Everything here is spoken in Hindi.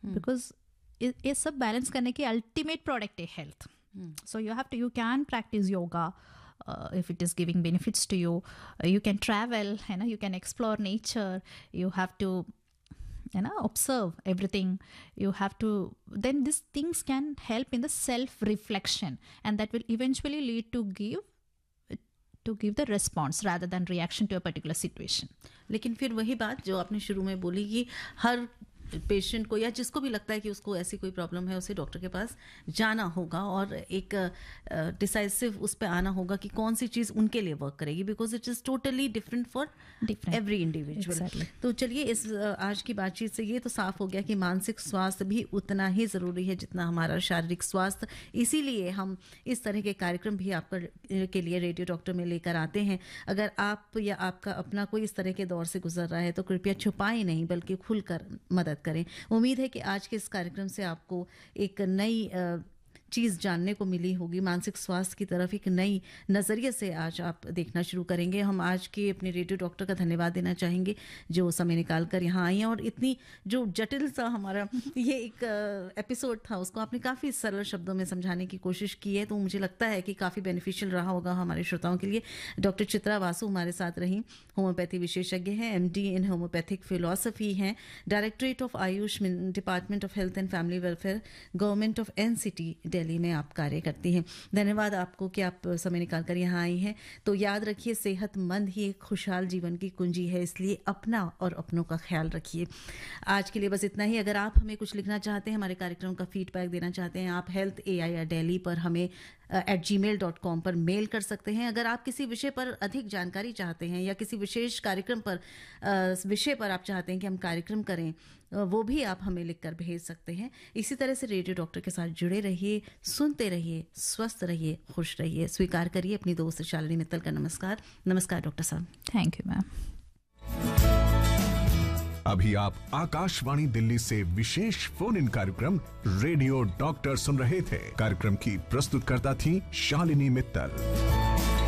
बिकॉज ये सब बैलेंस करने की अल्टीमेट प्रोडक्ट है health. So you can practice yoga if it is giving benefits to you. You can travel, you can explore nature. You have to observe everything. You have to, then these things can help in the self reflection, and that will eventually lead to give the response rather than reaction to a particular situation. लेकिन फिर वही बात जो आपने शुरू में बोली कि हर पेशेंट को या जिसको भी लगता है कि उसको ऐसी कोई प्रॉब्लम है, उसे डॉक्टर के पास जाना होगा और एक डिसाइसिव उस पे आना होगा कि कौन सी चीज़ उनके लिए वर्क करेगी, because it is totally different for every individual. तो चलिए इस आज की बातचीत से ये तो साफ हो गया कि मानसिक स्वास्थ्य भी उतना ही ज़रूरी है जितना हमारा शारीरिक स्वास्थ्य. इसीलिए हम इस तरह के कार्यक्रम भी आपका के लिए रेडियो डॉक्टर में लेकर आते हैं. अगर आप या आपका अपना कोई इस तरह के दौर से गुजर रहा है तो कृपया छुपाएं नहीं, बल्कि खुलकर मदद करें. उम्मीद है कि आज के इस कार्यक्रम से आपको एक नई चीज़ जानने को मिली होगी. मानसिक स्वास्थ्य की तरफ एक नई नज़रिए से आज आप देखना शुरू करेंगे. हम आज के अपने रेडियो डॉक्टर का धन्यवाद देना चाहेंगे जो समय निकाल कर यहाँ आई हैं, और इतनी जो जटिल सा हमारा ये एक एपिसोड था उसको आपने काफ़ी सरल शब्दों में समझाने की कोशिश की है. तो मुझे लगता है कि काफ़ी बेनिफिशियल रहा होगा हमारे श्रोताओं के लिए. डॉक्टर चित्रा वासु हमारे साथ रहीं, होम्योपैथी विशेषज्ञ हैं, MD इन होम्योपैथिक फिलॉसफी हैं, directorate of Ayush, department of health and family welfare, government of NCT Delhi में आप कार्य करती हैं. धन्यवाद आपको कि आप समय निकाल कर यहाँ आई हैं. तो याद रखिए, सेहतमंद ही एक खुशहाल जीवन की कुंजी है, इसलिए अपना और अपनों का ख्याल रखिए. आज के लिए बस इतना ही. अगर आप हमें कुछ लिखना चाहते हैं, हमारे कार्यक्रम का फीडबैक देना चाहते हैं, आप health@AIR Delhi पर हमें @gmail.com पर मेल कर सकते हैं. अगर आप किसी विषय पर अधिक जानकारी चाहते हैं या किसी विशेष कार्यक्रम पर विषय पर आप चाहते हैं कि हम कार्यक्रम करें, वो भी आप हमें लिखकर भेज सकते हैं. इसी तरह से रेडियो डॉक्टर के साथ जुड़े रहिए, सुनते रहिए, स्वस्थ रहिए, खुश रहिए. स्वीकार करिए अपनी दोस्त शालिनी मित्तल का नमस्कार. नमस्कार डॉक्टर साहब. Thank you ma'am. अभी आप आकाशवाणी दिल्ली से विशेष फोन इन कार्यक्रम रेडियो डॉक्टर सुन रहे थे. कार्यक्रम की प्रस्तुतकर्ता थी शालिनी मित्तल.